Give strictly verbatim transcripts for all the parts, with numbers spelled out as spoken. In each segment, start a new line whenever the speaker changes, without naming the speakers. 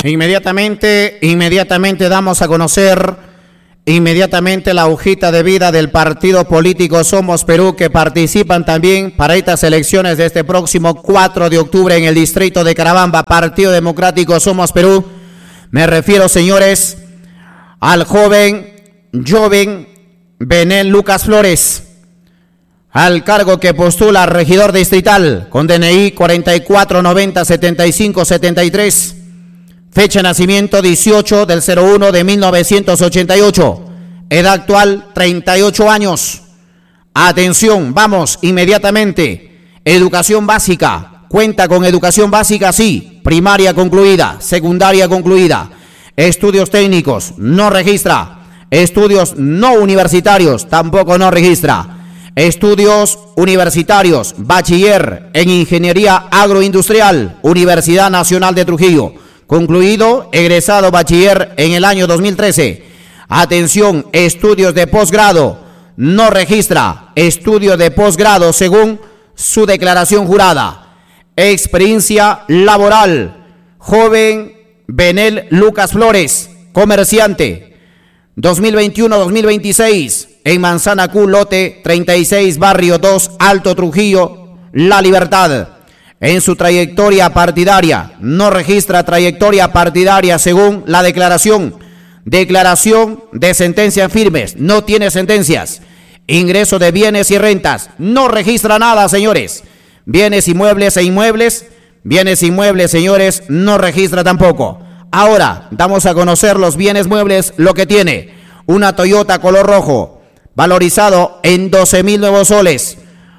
Inmediatamente, inmediatamente damos a conocer inmediatamente la hojita de vida del partido político Somos Perú, que participan también para estas elecciones de este próximo cuatro de octubre en el distrito de Carabamba. Partido Democrático Somos Perú. Me refiero, señores, al joven Joven Benel Lucas Flores, al cargo que postula regidor distrital con D N I cuarenta y cuatro noventa setenta y cinco setenta y tres. Fecha de nacimiento dieciocho del cero uno de mil novecientos ochenta y ocho. Edad actual treinta y ocho años. Atención, vamos inmediatamente. Educación básica. Cuenta con educación básica, sí. Primaria concluida, secundaria concluida. Estudios técnicos, no registra. Estudios no universitarios, tampoco no registra. Estudios universitarios, bachiller en Ingeniería Agroindustrial, Universidad Nacional de Trujillo. Concluido, egresado bachiller en el año dos mil trece. Atención, estudios de posgrado, no registra. Estudio de posgrado según su declaración jurada. Experiencia laboral, joven Benel Lucas Flores, comerciante, dos mil veintiuno dos mil veintiséis, en Manzana Q, lote treinta y seis, barrio dos, Alto Trujillo, La Libertad. En su trayectoria partidaria, no registra trayectoria partidaria según la declaración. Declaración de sentencias firmes, no tiene sentencias. Ingreso de bienes y rentas, no registra nada, señores. Bienes inmuebles e inmuebles, bienes inmuebles, señores, no registra tampoco. Ahora, damos a conocer los bienes muebles, lo que tiene. Una Toyota color rojo, valorizado en doce mil nuevos soles.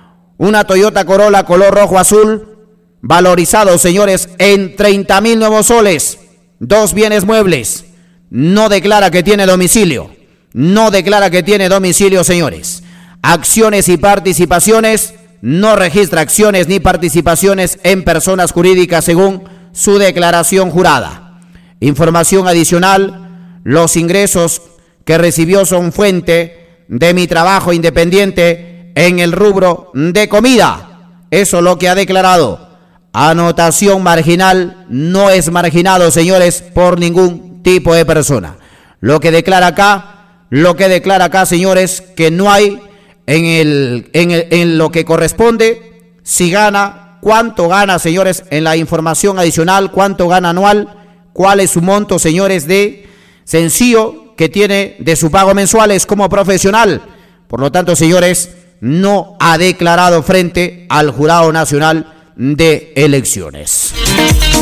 Una Toyota Corolla color rojo azul, valorizado, señores, en treinta mil nuevos soles. Dos bienes muebles. No declara que tiene domicilio. No declara que tiene domicilio, señores. Acciones y participaciones. No registra acciones ni participaciones en personas jurídicas según su declaración jurada. Información adicional. Los ingresos que recibió son fuente de mi trabajo independiente en el rubro de comida. Eso es lo que ha declarado. Anotación marginal, no es marginado, señores, por ningún tipo de persona. Lo que declara acá, lo que declara acá, señores, que no hay en, el, en, el, en lo que corresponde, si gana, cuánto gana, señores, en la información adicional, cuánto gana anual, cuál es su monto, señores, de sencillo que tiene de su pago mensuales como profesional. Por lo tanto, señores, no ha declarado frente al Jurado Nacional de Elecciones.